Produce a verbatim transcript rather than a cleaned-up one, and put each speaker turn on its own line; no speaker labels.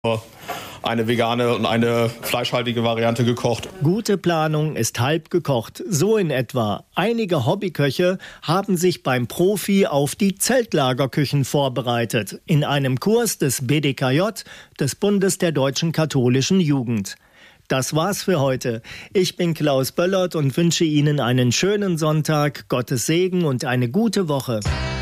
eine vegane und eine fleischhaltige Variante gekocht.
Gute Planung ist halb gekocht, so in etwa. Einige Hobbyköche haben sich beim Profi auf die Zeltlagerküchen vorbereitet, in einem Kurs des B D K J, des Bundes der Deutschen Katholischen Jugend. Das war's für heute. Ich bin Klaus Böllert und wünsche Ihnen einen schönen Sonntag, Gottes Segen und eine gute Woche.